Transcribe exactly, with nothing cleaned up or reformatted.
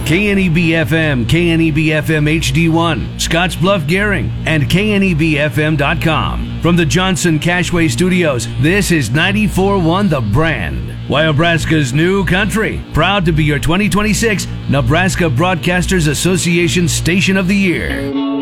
K N E B F M, K N E B F M H D one, Scottsbluff Gehring, and K N E B F M dot com. From the Johnson Cashway Studios, this is ninety-four point one The Brand. Wyobraska's new country, proud to be your twenty twenty-six Nebraska Broadcasters Association Station of the Year.